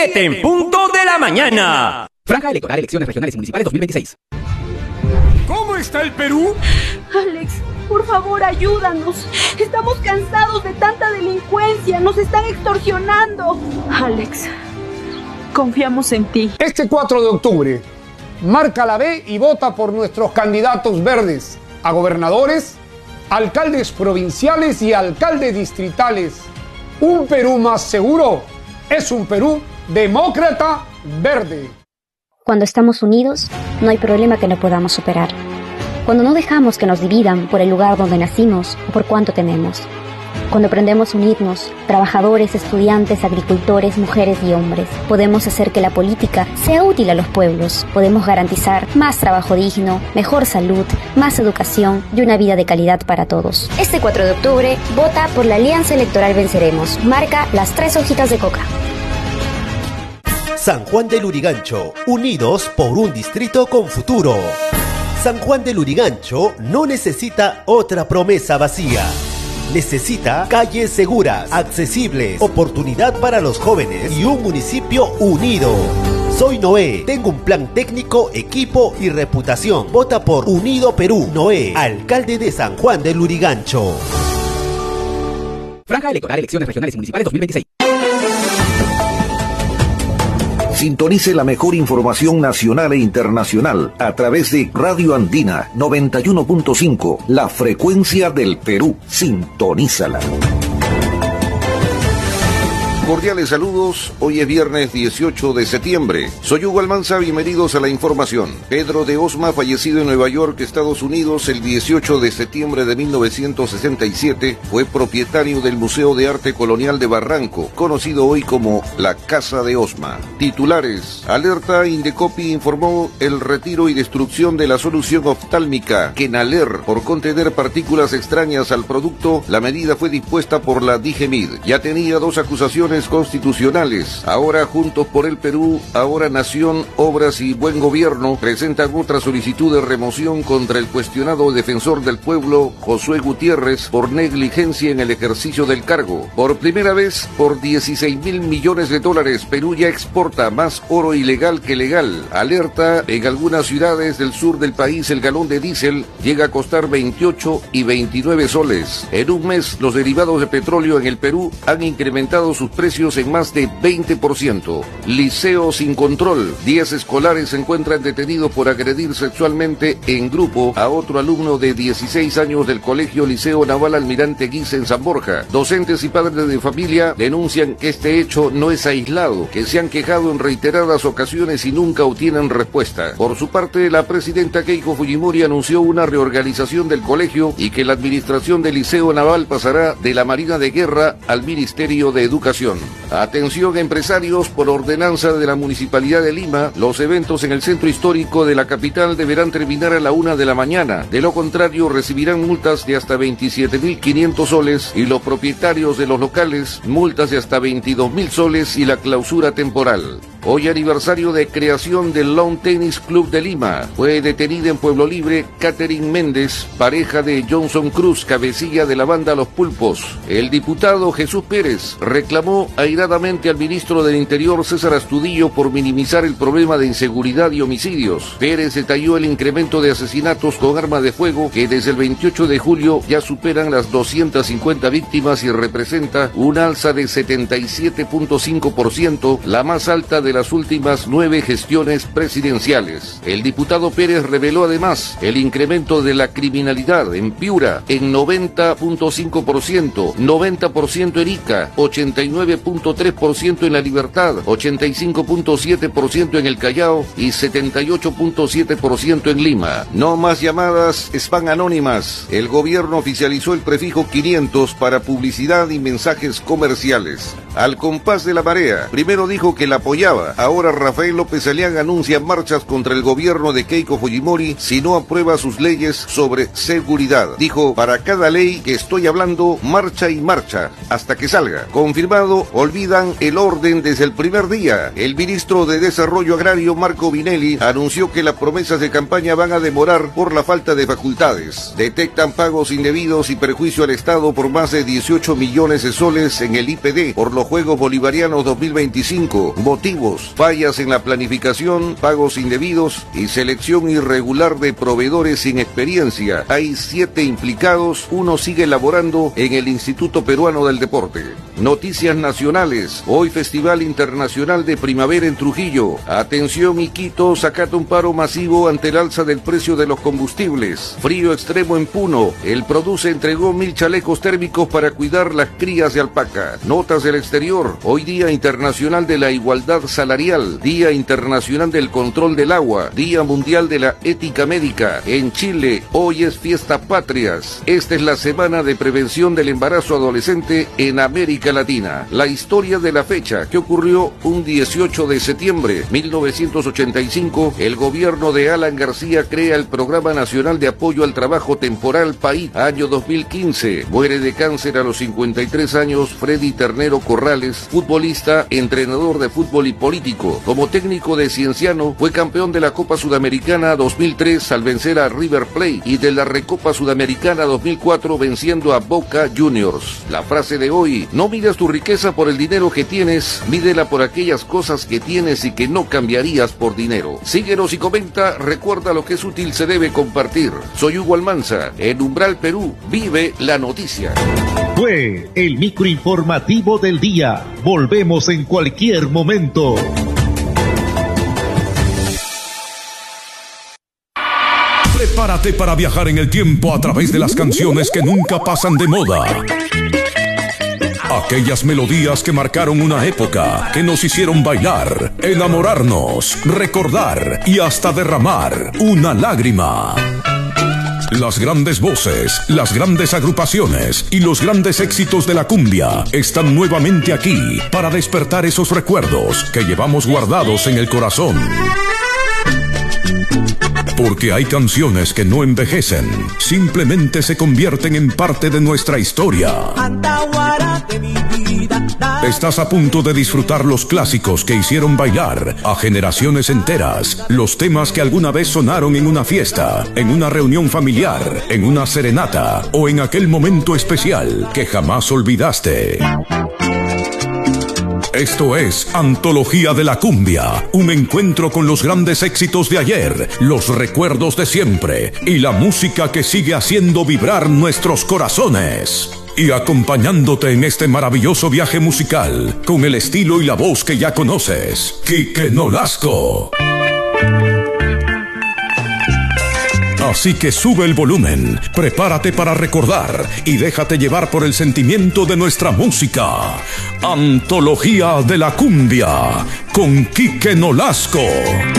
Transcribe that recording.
7 en punto de la mañana. Franja electoral, elecciones regionales y municipales 2026. ¿Cómo está el Perú? Alex, por favor, ayúdanos. Estamos cansados de tanta delincuencia. Nos están extorsionando. Alex, confiamos en ti. Este 4 de octubre, marca la B y vota por nuestros candidatos verdes a gobernadores, alcaldes provinciales y alcaldes distritales. Un Perú más seguro es un Perú demócrata verde. Cuando estamos unidos, no hay problema que no podamos superar. Cuando no dejamos que nos dividan por el lugar donde nacimos o por cuánto tenemos. Cuando aprendemos a unirnos, trabajadores, estudiantes, agricultores, mujeres y hombres, podemos hacer que la política sea útil a los pueblos. Podemos garantizar más trabajo digno, mejor salud, más educación y una vida de calidad para todos. Este 4 de octubre, vota por la Alianza Electoral Venceremos. Marca las 3 hojitas de coca. San Juan del Lurigancho, unidos por un distrito con futuro. San Juan del Lurigancho no necesita otra promesa vacía. Necesita calles seguras, accesibles, oportunidad para los jóvenes y un municipio unido. Soy Noé, tengo un plan técnico, equipo y reputación. Vota por Unido Perú. Noé, alcalde de San Juan del Lurigancho. Franja electoral, elecciones regionales y municipales 2026. Sintonice la mejor información nacional e internacional a través de Radio Andina 91.5, la frecuencia del Perú. Sintonízala. Cordiales saludos, hoy es viernes 18 de septiembre. Soy Hugo Almanza, bienvenidos a la información. Pedro de Osma, fallecido en Nueva York, Estados Unidos, el 18 de septiembre de 1967, fue propietario del Museo de Arte Colonial de Barranco, conocido hoy como la Casa de Osma. Titulares: alerta, Indecopi informó el retiro y destrucción de la solución oftálmica Kenaler por contener partículas extrañas al producto. La medida fue dispuesta por la DIGEMID. Ya tenía 2 acusaciones constitucionales. Ahora Juntos por el Perú, ahora Nación, Obras y Buen Gobierno presentan otra solicitud de remoción contra el cuestionado defensor del pueblo Josué Gutiérrez por negligencia en el ejercicio del cargo. Por primera vez, por 16.000 millones de dólares, Perú ya exporta más oro ilegal que legal. Alerta: en algunas ciudades del sur del país el galón de diésel llega a costar 28 y 29 soles. En un mes, los derivados de petróleo en el Perú han incrementado sus precios en más de 20%. Liceo sin control. 10 escolares se encuentran detenidos por agredir sexualmente en grupo a otro alumno de 16 años del Colegio Liceo Naval Almirante Guise en San Borja. Docentes y padres de familia denuncian que este hecho no es aislado, que se han quejado en reiteradas ocasiones y nunca obtienen respuesta. Por su parte, la presidenta Keiko Fujimori anunció una reorganización del colegio y que la administración del Liceo Naval pasará de la Marina de Guerra al Ministerio de Educación. Atención empresarios, por ordenanza de la Municipalidad de Lima, los eventos en el centro histórico de la capital deberán terminar a la 1 de la mañana. De lo contrario, recibirán multas de hasta 27.500 soles y los propietarios de los locales multas de hasta 22.000 soles y la clausura temporal. Hoy aniversario de creación del Lawn Tennis Club de Lima. Fue detenida en Pueblo Libre Catherine Méndez, pareja de Johnson Cruz, cabecilla de la banda Los Pulpos. El diputado Jesús Pérez reclamó airadamente al ministro del Interior César Astudillo por minimizar el problema de inseguridad y homicidios. Pérez detalló el incremento de asesinatos con arma de fuego que desde el 28 de julio ya superan las 250 víctimas y representa un alza de 77.5%, la más alta de las últimas 9 gestiones presidenciales. El diputado Pérez reveló además el incremento de la criminalidad en Piura en 90.5%, 90% en Ica, 89.3% en La Libertad, 85.7% en el Callao y 78.7% en Lima. No más llamadas spam anónimas. El gobierno oficializó el prefijo 500 para publicidad y mensajes comerciales. Al compás de la marea, primero dijo que la apoyaba. Ahora Rafael López Aliaga anuncia marchas contra el gobierno de Keiko Fujimori si no aprueba sus leyes sobre seguridad. Dijo: para cada ley que estoy hablando, marcha y marcha hasta que salga. Confirmado, olvidan el orden desde el primer día. El ministro de Desarrollo Agrario, Marco Vinelli, anunció que las promesas de campaña van a demorar por la falta de facultades. Detectan pagos indebidos y perjuicio al Estado por más de 18 millones de soles en el IPD, por los los Juegos Bolivarianos 2025. Motivos: fallas en la planificación, pagos indebidos y selección irregular de proveedores sin experiencia. Hay 7 implicados, uno sigue laborando en el Instituto Peruano del Deporte. Noticias nacionales: hoy Festival Internacional de Primavera en Trujillo. Atención Iquitos, acata un paro masivo ante el alza del precio de los combustibles. Frío extremo en Puno. El Produce entregó 1000 chalecos térmicos para cuidar las crías de alpaca. Notas del exterior: hoy Día Internacional de la Igualdad Salarial, Día Internacional del Control del Agua, Día Mundial de la Ética Médica. En Chile, hoy es Fiesta Patrias. Esta es la semana de prevención del embarazo adolescente en América Latina. La historia de la fecha, que ocurrió un 18 de septiembre 1985, el gobierno de Alan García crea el Programa Nacional de Apoyo al Trabajo Temporal PAIT. Año 2015, muere de cáncer a los 53 años Freddy Ternero Corrales, futbolista, entrenador de fútbol y político. Como técnico de Cienciano, fue campeón de la Copa Sudamericana 2003 al vencer a River Plate y de la Recopa Sudamericana 2004 venciendo a Boca Juniors. La frase de hoy: no midas tu riqueza por el dinero que tienes, mídela por aquellas cosas que tienes y que no cambiarías por dinero. Síguenos y comenta, recuerda, lo que es útil se debe compartir. Soy Hugo Almanza, en Umbral Perú, vive la noticia. Fue el microinformativo del día. Volvemos en cualquier momento. Prepárate para viajar en el tiempo a través de las canciones que nunca pasan de moda. Aquellas melodías que marcaron una época, que nos hicieron bailar, enamorarnos, recordar y hasta derramar una lágrima. Las grandes voces, las grandes agrupaciones y los grandes éxitos de la cumbia están nuevamente aquí para despertar esos recuerdos que llevamos guardados en el corazón. Porque hay canciones que no envejecen, simplemente se convierten en parte de nuestra historia. Estás a punto de disfrutar los clásicos que hicieron bailar a generaciones enteras, los temas que alguna vez sonaron en una fiesta, en una reunión familiar, en una serenata o en aquel momento especial que jamás olvidaste. Esto es Antología de la Cumbia, un encuentro con los grandes éxitos de ayer, los recuerdos de siempre y la música que sigue haciendo vibrar nuestros corazones. Y acompañándote en este maravilloso viaje musical, con el estilo y la voz que ya conoces, Quique Nolasco. Así que sube el volumen, prepárate para recordar y déjate llevar por el sentimiento de nuestra música. Antología de la Cumbia, con Quique Nolasco.